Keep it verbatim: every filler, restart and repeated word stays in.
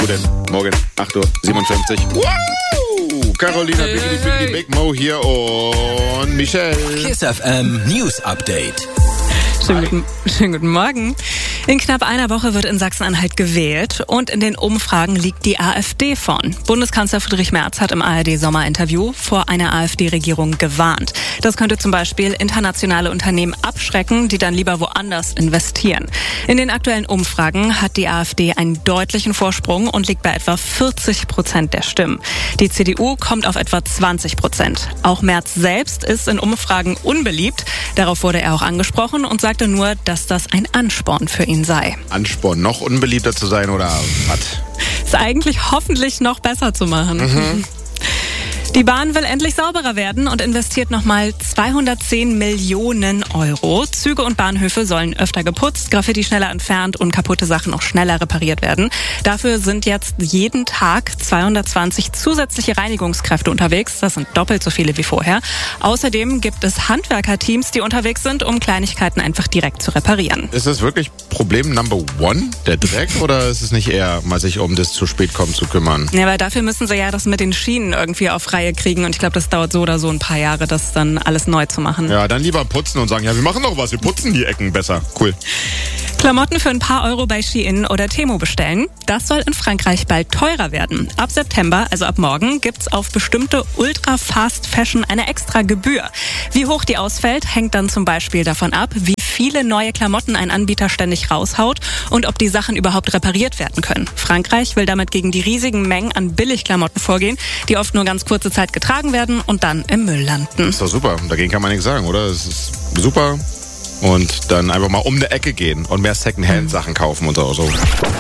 Guten Morgen, acht Uhr siebenundfünfzig. Wow! Carolina, Biggie, Biggie, Big Mo hier und Michelle. Kiss F M News Update. Schönen guten, schönen guten Morgen. In knapp einer Woche wird in Sachsen-Anhalt gewählt und in den Umfragen liegt die AfD vorn. Bundeskanzler Friedrich Merz hat im A R D-Sommerinterview vor einer AfD-Regierung gewarnt. Das könnte zum Beispiel internationale Unternehmen abschrecken, die dann lieber woanders investieren. In den aktuellen Umfragen hat die AfD einen deutlichen Vorsprung und liegt bei etwa vierzig Prozent der Stimmen. Die C D U kommt auf etwa zwanzig Prozent. Auch Merz selbst ist in Umfragen unbeliebt. Darauf wurde er auch angesprochen und sagte nur, dass das ein Ansporn für ihn sei. Ansporn, noch unbeliebter zu sein oder was? Ist eigentlich hoffentlich noch besser zu machen. Mhm. Die Bahn will endlich sauberer werden und investiert nochmal zweihundertzehn Millionen Euro. Züge und Bahnhöfe sollen öfter geputzt, Graffiti schneller entfernt und kaputte Sachen auch schneller repariert werden. Dafür sind jetzt jeden Tag zweihundertzwanzig zusätzliche Reinigungskräfte unterwegs. Das sind doppelt so viele wie vorher. Außerdem gibt es Handwerkerteams, die unterwegs sind, um Kleinigkeiten einfach direkt zu reparieren. Ist das wirklich Problem Number One, der Dreck, oder ist es nicht eher, mal sich um das zu spät kommen zu kümmern? Ja, weil dafür müssen sie ja das mit den Schienen irgendwie auf Reihe kriegen und ich glaube, das dauert so oder so ein paar Jahre, das dann alles neu zu machen. Ja, dann lieber putzen und sagen, ja, wir machen doch was, wir putzen die Ecken besser. Cool. Klamotten für ein paar Euro bei Shein oder Temu bestellen. Das soll in Frankreich bald teurer werden. Ab September, also ab morgen, gibt's auf bestimmte Ultra-Fast-Fashion eine extra Gebühr. Wie hoch die ausfällt, hängt dann zum Beispiel davon ab, wie viele neue Klamotten ein Anbieter ständig raushaut und ob die Sachen überhaupt repariert werden können. Frankreich will damit gegen die riesigen Mengen an Billigklamotten vorgehen, die oft nur ganz kurze Zeit getragen werden und dann im Müll landen. Ist doch super. Dagegen kann man nichts sagen, oder? Es ist super. Und dann einfach mal um die Ecke gehen und mehr Secondhand-Sachen kaufen und so.